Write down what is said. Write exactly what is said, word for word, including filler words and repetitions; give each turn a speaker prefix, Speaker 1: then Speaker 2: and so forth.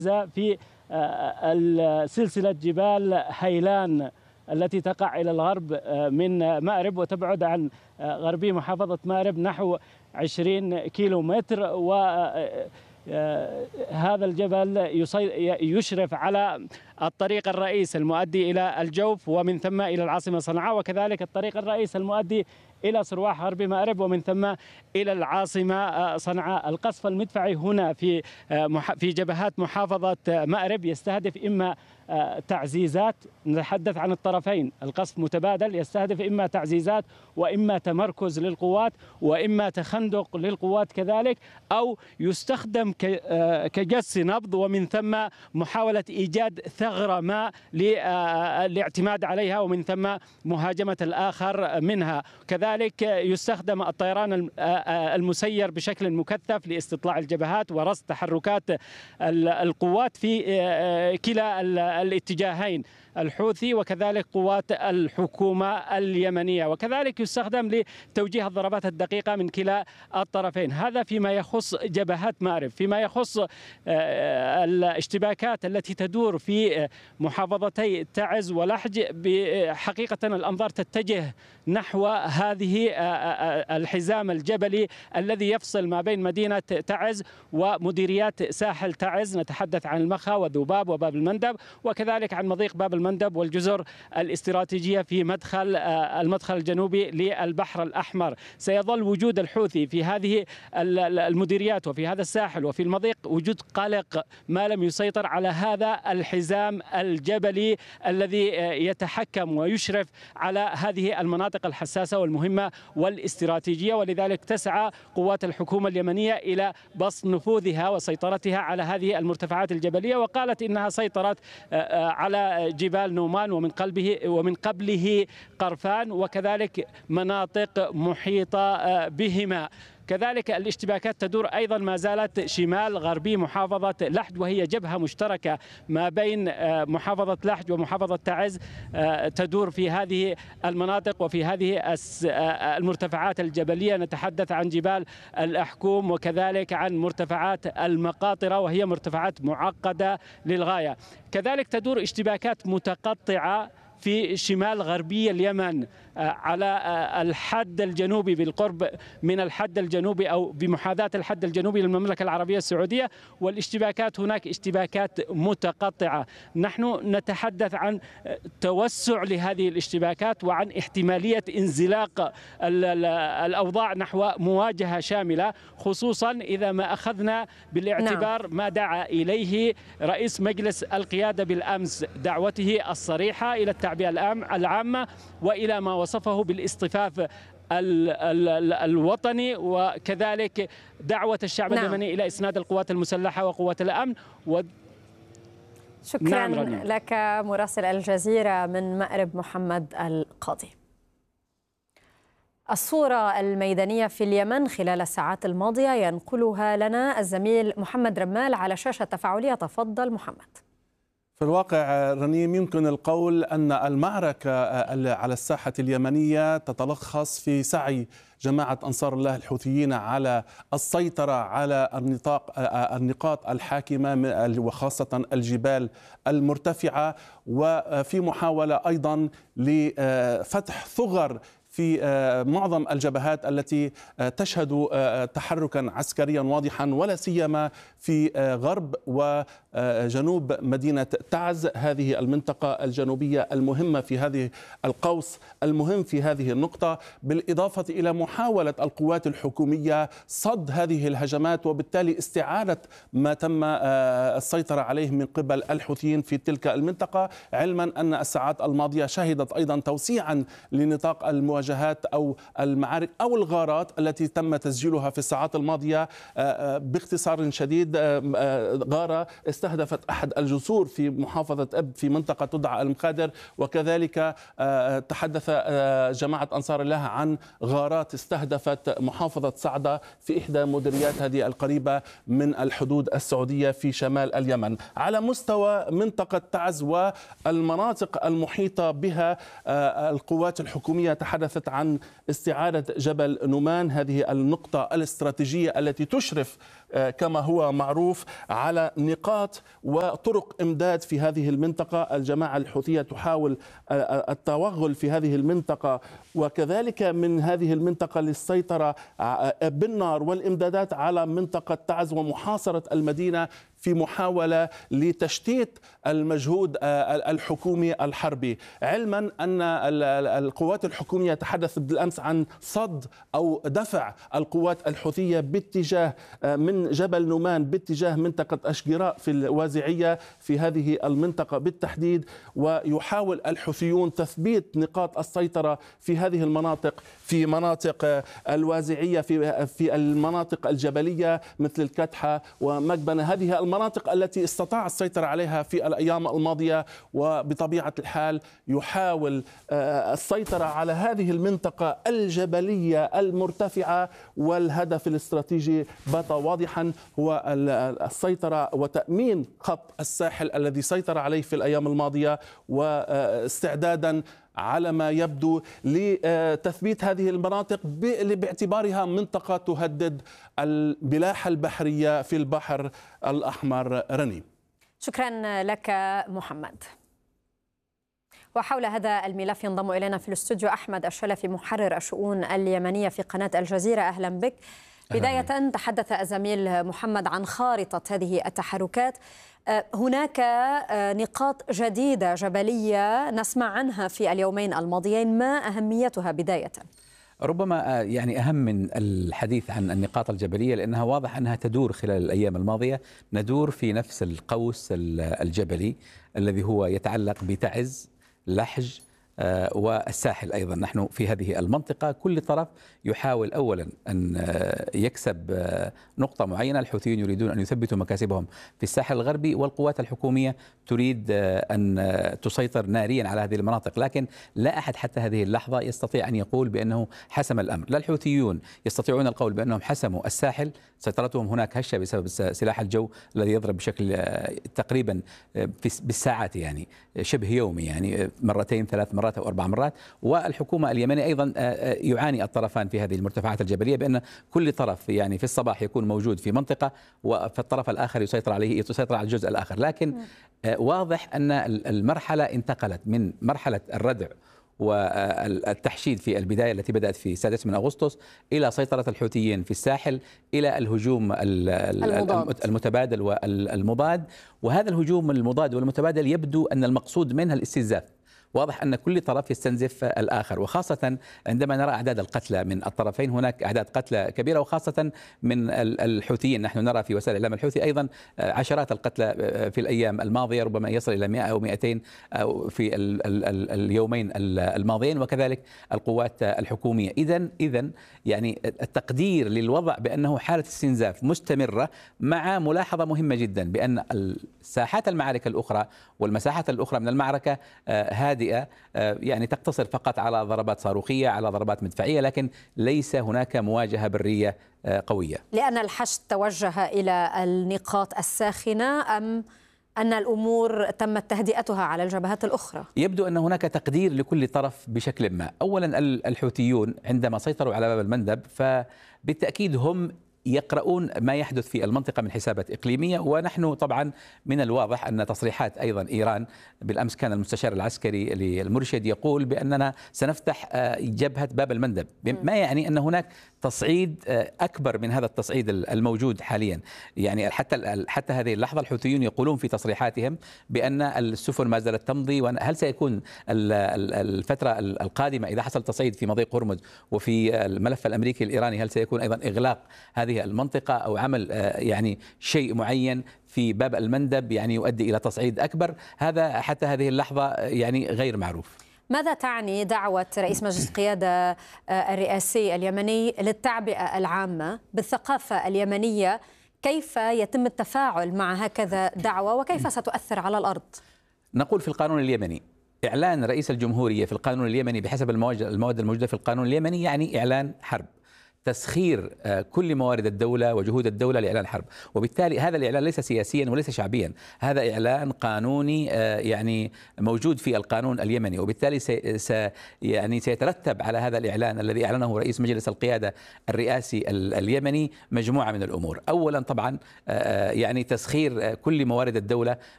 Speaker 1: في سلسلة جبال هيلان التي تقع إلى الغرب من مأرب وتبعد عن غربي محافظة مأرب نحو عشرين كيلو متر. وهذا الجبل يشرف على الطريق الرئيس المؤدي إلى الجوف ومن ثم إلى العاصمة صنعاء، وكذلك الطريق الرئيس المؤدي إلى صرواح غربي مأرب ومن ثم إلى العاصمة صنعاء. القصف المدفعي هنا في في جبهات محافظة مأرب يستهدف إما تعزيزات، نتحدث عن الطرفين، القصف متبادل يستهدف إما تعزيزات وإما تمركز للقوات وإما تخندق للقوات كذلك، أو يستخدم كجس نبض ومن ثم محاولة إيجاد ثغرة ما للاعتماد عليها ومن ثم مهاجمة الآخر منها. كذلك يستخدم الطيران المسير بشكل مكثف لاستطلاع الجبهات ورصد تحركات القوات في كلا الاتجاهين، الحوثي وكذلك قوات الحكومة اليمنية، وكذلك يستخدم لتوجيه الضربات الدقيقة من كلا الطرفين. هذا فيما يخص جبهات مأرب. فيما يخص الاشتباكات التي تدور في محافظتي تعز ولحج، بحقيقة الأنظار تتجه نحو هذه الحزام الجبلي الذي يفصل ما بين مدينة تعز ومديريات ساحل تعز، نتحدث عن المخا وذوباب وباب المندب وكذلك عن مضيق باب المندب والجزر الاستراتيجية في مدخل المدخل الجنوبي للبحر الأحمر. سيظل وجود الحوثي في هذه المديريات وفي هذا الساحل وفي المضيق وجود قلق ما لم يسيطر على هذا الحزام الجبلي الذي يتحكم ويشرف على هذه المناطق الحساسة والمهمة والاستراتيجية، ولذلك تسعى قوات الحكومة اليمنية إلى بسط نفوذها وسيطرتها على هذه المرتفعات الجبلية، وقالت إنها سيطرت على جبال نومان ومن قلبه ومن قبله قرفان وكذلك مناطق محيطة بهما. كذلك الاشتباكات تدور أيضا ما زالت شمال غربي محافظة لحج، وهي جبهة مشتركة ما بين محافظة لحج ومحافظة تعز، تدور في هذه المناطق وفي هذه المرتفعات الجبلية. نتحدث عن جبال الأحكوم وكذلك عن مرتفعات المقاطرة، وهي مرتفعات معقدة للغاية. كذلك تدور اشتباكات متقطعة في شمال غربي اليمن على الحد الجنوبي بالقرب من الحد الجنوبي أو بمحاذاة الحد الجنوبي للمملكة العربية السعودية، والاشتباكات هناك اشتباكات متقطعة. نحن نتحدث عن توسع لهذه الاشتباكات وعن احتمالية انزلاق الأوضاع نحو مواجهة شاملة، خصوصا إذا ما أخذنا بالاعتبار ما دعا إليه رئيس مجلس القيادة بالأمس، دعوته الصريحة إلى التعبئة العامة وإلى ما وصفه بالاصطفاف ال ال الوطني، وكذلك دعوة الشعب نعم. اليمني إلى إسناد القوات المسلحة وقوات الأمن و...
Speaker 2: شكرا نعم لك مراسل الجزيرة من مأرب محمد القاضي. الصورة الميدانية في اليمن خلال الساعات الماضية ينقلها لنا الزميل محمد رمال على شاشة تفاعلية. تفضل محمد.
Speaker 3: في الواقع رنيم يمكن القول أن المعركة على الساحة اليمنية تتلخص في سعي جماعة أنصار الله الحوثيين على السيطرة على النطاق النقاط الحاكمة وخاصة الجبال المرتفعة، وفي محاولة أيضا لفتح ثغر في معظم الجبهات التي تشهد تحركا عسكريا واضحا، ولا سيما في غرب وجنوب مدينة تعز، هذه المنطقة الجنوبية المهمة في هذه القوس المهم في هذه النقطة، بالإضافة إلى محاولة القوات الحكومية صد هذه الهجمات وبالتالي استعادة ما تم السيطرة عليه من قبل الحوثيين في تلك المنطقة، علما أن الساعات الماضية شهدت أيضا توسيعا لنطاق المواجهات أو المعارك أو الغارات التي تم تسجيلها في الساعات الماضية. باختصار شديد، غارة استهدفت أحد الجسور في محافظة أب في منطقة تدعى المخادر، وكذلك تحدث جماعة أنصار الله عن غارات استهدفت محافظة صعدة في إحدى مديريات هذه القريبة من الحدود السعودية في شمال اليمن. على مستوى منطقة تعز والمناطق المحيطة بها، القوات الحكومية تحدثت عن استعادة جبل نومان، هذه النقطة الاستراتيجية التي تشرف كما هو معروف على نقاط وطرق إمداد في هذه المنطقة. الجماعة الحوثية تحاول التوغل في هذه المنطقة وكذلك من هذه المنطقة للسيطرة بالنار والإمدادات على منطقة تعز ومحاصرة المدينة في محاولة لتشتيت المجهود الحكومي الحربي، علما أن القوات الحكومية تحدثت بالأمس عن صد أو دفع القوات الحوثية باتجاه من جبل نومان باتجاه منطقة أشقراء في الوازعية في هذه المنطقة بالتحديد، ويحاول الحوثيون تثبيت نقاط السيطرة في هذه المناطق في مناطق الوازعية في في المناطق الجبلية مثل الكتحة ومكبنة، هذه المناطق التي استطاع السيطرة عليها في الأيام الماضية. وبطبيعة الحال يحاول السيطرة على هذه المنطقة الجبلية المرتفعة، والهدف الاستراتيجي بات واضحا هو السيطرة وتأمين خط الساحل الذي سيطر عليه في الأيام الماضية، واستعدادا على ما يبدو لتثبيت هذه المناطق باعتبارها منطقة تهدد الملاحة البحرية في البحر الأحمر. رني،
Speaker 2: شكرا لك محمد. وحول هذا الملف ينضم إلينا في الاستوديو أحمد الشلفي محرر الشؤون اليمنية في قناة الجزيرة. أهلا بك. بداية تحدث الزميل محمد عن خارطة هذه التحركات. هناك نقاط جديدة جبلية نسمع عنها في اليومين الماضيين، ما أهميتها بداية؟
Speaker 4: ربما يعني أهم من الحديث عن النقاط الجبلية لأنها واضح أنها تدور خلال الأيام الماضية، ندور في نفس القوس الجبلي الذي هو يتعلق بتعز، لحج والساحل. أيضا نحن في هذه المنطقة كل طرف يحاول أولا أن يكسب نقطة معينة. الحوثيون يريدون أن يثبتوا مكاسبهم في الساحل الغربي، والقوات الحكومية تريد أن تسيطر ناريا على هذه المناطق، لكن لا أحد حتى هذه اللحظة يستطيع أن يقول بأنه حسم الأمر. لا الحوثيون يستطيعون القول بأنهم حسموا الساحل، سيطرتهم هناك هشة بسبب سلاح الجو الذي يضرب بشكل تقريبا بالساعات، يعني شبه يومي، يعني مرتين ثلاث مرات أو أربع مرات. والحكومة اليمنية أيضا يعاني الطرفان في هذه المرتفعات الجبلية بأن كل طرف يعني في الصباح يكون موجود في منطقة وفي الطرف الآخر يسيطر عليه يسيطر على الجزء الآخر. لكن واضح أن المرحلة انتقلت من مرحلة الردع والتحشيد في البداية التي بدأت في السادس من أغسطس إلى سيطرة الحوثيين في الساحل إلى الهجوم المضاد. المتبادل والمضاد. وهذا الهجوم المضاد والمتبادل يبدو أن المقصود منها الاستنزاف. واضح أن كل طرف يستنزف الآخر، وخاصة عندما نرى أعداد القتلى من الطرفين، هناك أعداد قتلى كبيرة وخاصة من الحوثيين. نحن نرى في وسائل الإعلام الحوثي أيضا عشرات القتلى في الأيام الماضية، ربما يصل إلى مئة أو مئتين في ال ال ال اليومين الماضيين، وكذلك القوات الحكومية. إذن إذن يعني التقدير للوضع بأنه حالة استنزاف مستمرة، مع ملاحظة مهمة جدا بأن ساحات المعارك الأخرى والمساحات الأخرى من المعركة هذه يعني تقتصر فقط على ضربات صاروخية، على ضربات مدفعية، لكن ليس هناك مواجهة برية قوية.
Speaker 2: لأن الحشد توجه إلى النقاط الساخنة أم أن الأمور تمت تهدئتها على الجبهات الأخرى؟
Speaker 4: يبدو أن هناك تقدير لكل طرف بشكل ما. أولا الحوثيون عندما سيطروا على باب المندب فبالتأكيد هم يقرؤون ما يحدث في المنطقة من حسابات إقليمية، ونحن طبعا من الواضح أن تصريحات أيضا إيران، بالأمس كان المستشار العسكري للمرشد يقول بأننا سنفتح جبهة باب المندب، ما يعني أن هناك تصعيد أكبر من هذا التصعيد الموجود حاليا. يعني حتى حتى هذه اللحظة الحوثيون يقولون في تصريحاتهم بأن السفن ما زالت تمضي، وهل سيكون الفترة القادمة إذا حصل تصعيد في مضيق هرمز وفي الملف الأمريكي الإيراني، هل سيكون أيضا إغلاق هذه المنطقة أو عمل يعني شيء معين في باب المندب يعني يؤدي إلى تصعيد أكبر؟ هذا حتى هذه اللحظة يعني غير معروف.
Speaker 2: ماذا تعني دعوة رئيس مجلس القيادة الرئاسي اليمني للتعبئة العامة بالثقافة اليمنية؟ كيف يتم التفاعل مع هكذا دعوة وكيف ستؤثر على الأرض؟
Speaker 4: نقول في القانون اليمني إعلان رئيس الجمهورية في القانون اليمني بحسب المواد الموجودة في القانون اليمني يعني إعلان حرب. تسخير كل موارد الدولة وجهود الدولة لإعلان حرب، وبالتالي هذا الإعلان ليس سياسيا وليس شعبيا، هذا إعلان قانوني يعني موجود في القانون اليمني، وبالتالي سي يعني سيترتب على هذا الإعلان الذي أعلنه رئيس مجلس القيادة الرئاسي اليمني مجموعة من الأمور. أولا طبعا يعني تسخير كل موارد الدولة